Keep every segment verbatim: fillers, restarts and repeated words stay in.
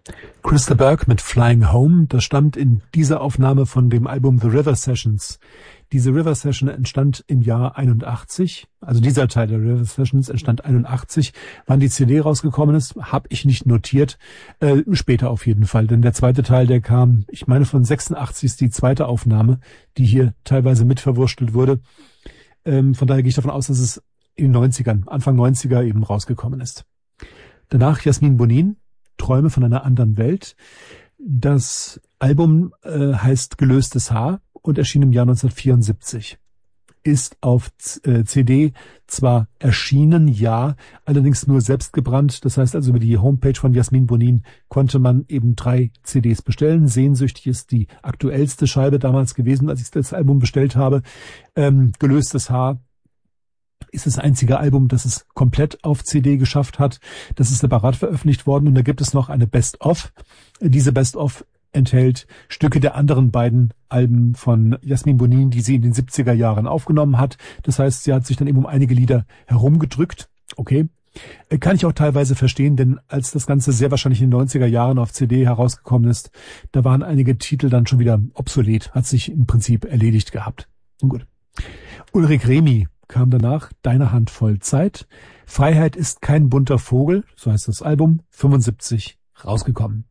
Crystal Burke mit Flying Home, das stammt in dieser Aufnahme von dem Album The River Sessions. Diese River Session entstand im Jahr einundachtzig, also dieser Teil der River Sessions entstand einundachtzig. Wann die C D rausgekommen ist, habe ich nicht notiert, äh, später auf jeden Fall, denn der zweite Teil, der kam, ich meine von sechsundachtzig ist die zweite Aufnahme, die hier teilweise mit verwurstelt wurde. Ähm, von daher gehe ich davon aus, dass es in den neunzigern, Anfang neunziger eben rausgekommen ist. Danach Jasmin Bonin, Träume von einer anderen Welt. Das Album äh, heißt Gelöstes Haar und erschien im Jahr neunzehnhundertvierundsiebzig. Ist auf äh, C D zwar erschienen, ja, allerdings nur selbst gebrannt. Das heißt also, über die Homepage von Jasmin Bonin konnte man eben drei C Ds bestellen. Sehnsüchtig ist die aktuellste Scheibe damals gewesen, als ich das Album bestellt habe. Ähm, Gelöstes Haar ist das einzige Album, das es komplett auf C D geschafft hat. Das ist separat veröffentlicht worden und da gibt es noch eine Best-of. Diese Best-of enthält Stücke der anderen beiden Alben von Jasmin Bonin, die sie in den siebziger Jahren aufgenommen hat. Das heißt, sie hat sich dann eben um einige Lieder herumgedrückt. Okay. Kann ich auch teilweise verstehen, denn als das Ganze sehr wahrscheinlich in den neunziger Jahren auf C D herausgekommen ist, da waren einige Titel dann schon wieder obsolet, hat sich im Prinzip erledigt gehabt. Nun gut. Ulrich Remy kam danach Deine Hand voll Zeit. Freiheit ist kein bunter Vogel, so heißt das Album, fünfundsiebzig rausgekommen.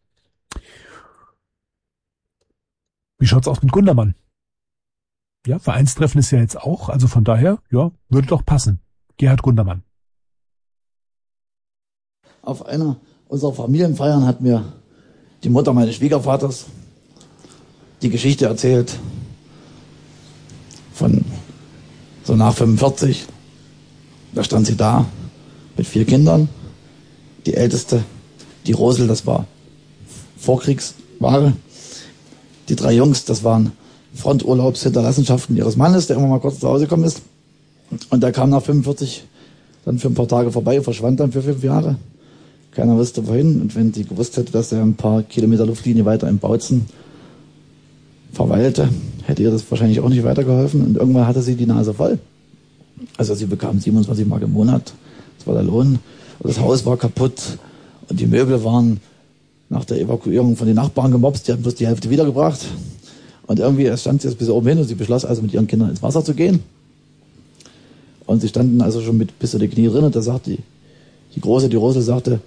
Wie schaut's aus mit Gundermann? Ja, Vereinstreffen ist ja jetzt auch, also von daher, ja, würde doch passen. Gerhard Gundermann. Auf einer unserer Familienfeiern hat mir die Mutter meines Schwiegervaters die Geschichte erzählt von so nach fünfundvierzig, da stand sie da mit vier Kindern. Die älteste, die Rosel, das war Vorkriegsware. Die drei Jungs, das waren Fronturlaubshinterlassenschaften ihres Mannes, der immer mal kurz zu Hause gekommen ist. Und der kam nach fünfundvierzig dann für ein paar Tage vorbei, verschwand dann für fünf Jahre. Keiner wusste wohin. Und wenn sie gewusst hätte, dass er ein paar Kilometer Luftlinie weiter in Bautzen verweilte, hätte ihr das wahrscheinlich auch nicht weitergeholfen. Und irgendwann hatte sie die Nase voll. Also sie bekam siebenundzwanzig Mark im Monat. Das war der Lohn. Und das Haus war kaputt. Und die Möbel waren nach der Evakuierung von den Nachbarn gemobst. Die hatten bloß die Hälfte wiedergebracht. Und irgendwie stand sie jetzt bis oben hin und sie beschloss also mit ihren Kindern ins Wasser zu gehen. Und sie standen also schon mit bis zu den Knie drin. Und da sagte die, die Große, die Rose sagte,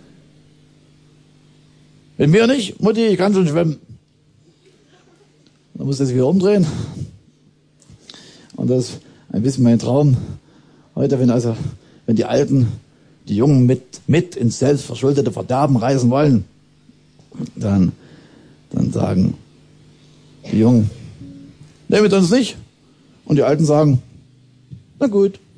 mit mir nicht, Mutti, ich kann schon schwimmen. Dann musste sie wieder umdrehen. Und das ist ein bisschen mein Traum. Heute, wenn also, wenn die Alten die Jungen mit, mit ins selbstverschuldete Verderben reißen wollen, dann, dann sagen die Jungen, nee, mit uns nicht. Und die Alten sagen, na gut.